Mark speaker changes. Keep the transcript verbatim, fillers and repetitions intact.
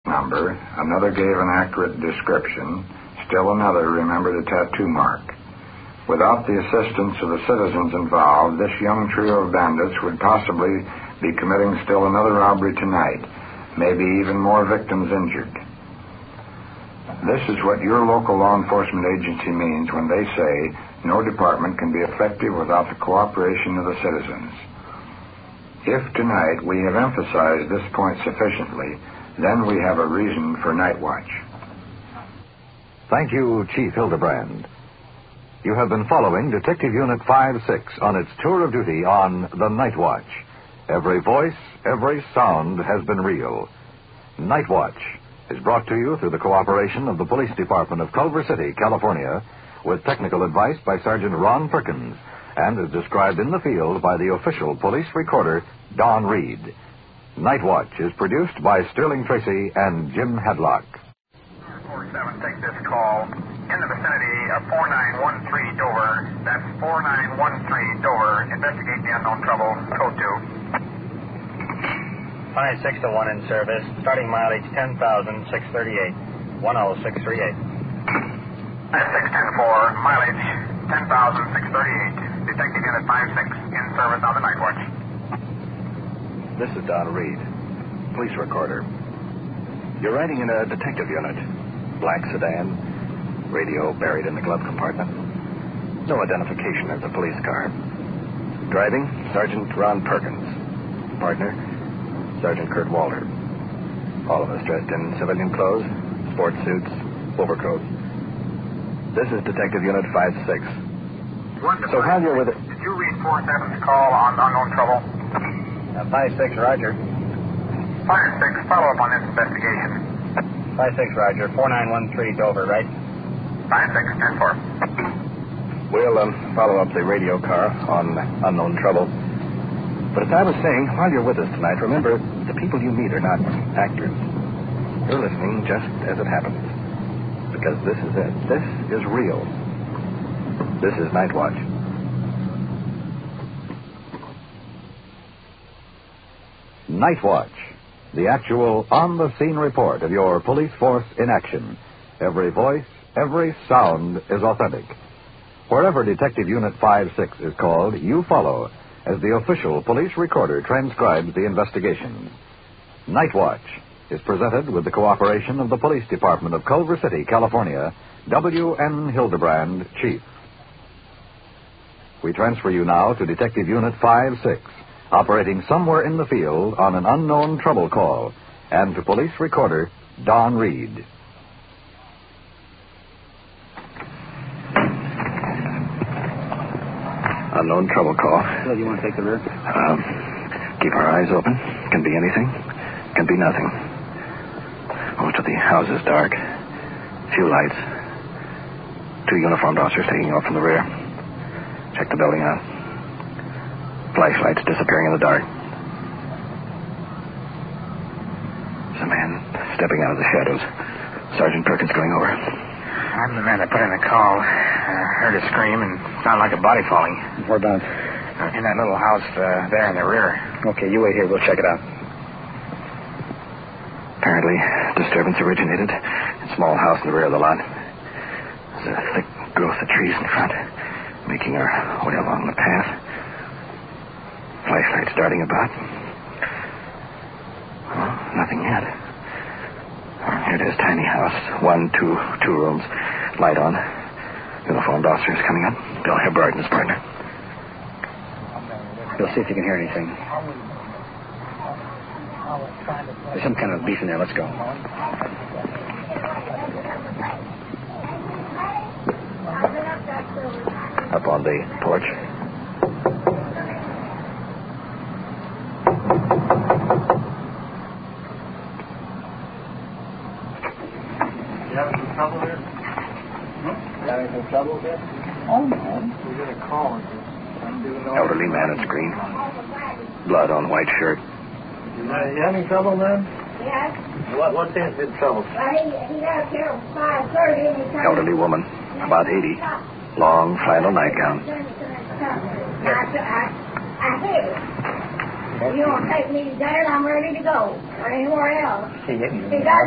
Speaker 1: number, another gave an accurate description, still another remembered a tattoo mark. Without the assistance of the citizens involved, this young trio of bandits would possibly be committing still another robbery tonight, maybe even more victims injured. This is what your local law enforcement agency means when they say no department can be effective without the cooperation of the citizens. If tonight we have emphasized this point sufficiently, then we have a reason for Night Watch.
Speaker 2: Thank you, Chief Hildebrand. You have been following Detective Unit five six on its tour of duty on the Night Watch. Every voice, every sound has been real. Night Watch is brought to you through the cooperation of the Police Department of Culver City, California, with technical advice by Sergeant Ron Perkins, and is described in the field by the official police recorder, Don Reed. Night Watch is produced by Sterling Tracy and Jim Hadlock.
Speaker 3: forty-seven, take this call. In the vicinity of four nine one three Dover. That's four nine one three Dover. Investigate the unknown trouble. Code two.
Speaker 4: five six to one in service. Starting mileage ten thousand six thirty-eight. one oh six three eight.
Speaker 3: six ten four. Mileage ten thousand six thirty-eight. Detective Unit five six in service on the Night Watch.
Speaker 5: This is Don Reed, police recorder. You're riding in a detective unit. Black sedan, radio buried in the glove compartment. No identification of the police car. Driving, Sergeant Ron Perkins. Partner, Sergeant Kurt Walter. All of us dressed in civilian clothes, sports suits, overcoats. This is Detective Unit five six. So how you're with it?
Speaker 3: Did you read four seven's call on unknown trouble?
Speaker 4: Uh, five six, Roger.
Speaker 3: five six, follow up on this investigation.
Speaker 4: five six, Roger. four nine one three Dover, right?
Speaker 3: five six, ten four.
Speaker 5: We'll um, follow up the radio car on unknown trouble. But as I was saying, while you're with us tonight, remember, the people you meet are not actors. You're listening just as it happens. Because this is it. This is real. This is Night Watch.
Speaker 2: Night Watch, the actual on-the-scene report of your police force in action. Every voice, every sound is authentic. Wherever Detective Unit five six is called, you follow as the official police recorder transcribes the investigations. Night Watch is presented with the cooperation of the Police Department of Culver City, California, W N Hildebrand, Chief. We transfer you now to Detective Unit five six, operating somewhere in the field on an unknown trouble call, and to police recorder Don Reed.
Speaker 5: Unknown trouble call.
Speaker 4: So do you want to take the rear?
Speaker 5: Um, keep our eyes open. Can be anything. Can be nothing. Most of the house is dark. Few lights. Two uniformed officers taking off from the rear. Check the building out. Flashlights disappearing in the dark. There's a man stepping out of the shadows. Sergeant Perkins going over.
Speaker 3: I'm the man that put in the call. I heard a scream and sounded like a body falling.
Speaker 4: Whereabouts?
Speaker 3: Uh, in that little house uh, there in the rear.
Speaker 4: Okay, you wait here. We'll check it out.
Speaker 5: Apparently, disturbance originated in a small house in the rear of the lot. There's a thick growth of trees in front, making our way along the path. Flashlights darting about. Well, nothing yet. Here it is, tiny house. One, two, two rooms. Light on. Uniformed officers coming up. Bill Hebbard and his partner.
Speaker 4: We'll see if you can hear anything. There's some kind of beef in there. Let's go.
Speaker 5: Up on the porch.
Speaker 6: You having some trouble here? Hmm? You having some trouble here? Oh, no. We got a call.
Speaker 5: Elderly man in screen. Blood on white shirt.
Speaker 6: You, you having trouble, man?
Speaker 7: Yes.
Speaker 6: What, what's in trouble?
Speaker 7: Well, he, he got here at five thirty and he turned...
Speaker 5: Elderly woman, about eighty. Long flannel nightgown.
Speaker 7: I, I, I said, if you don't take me there, I'm ready to go. Or anywhere else. He got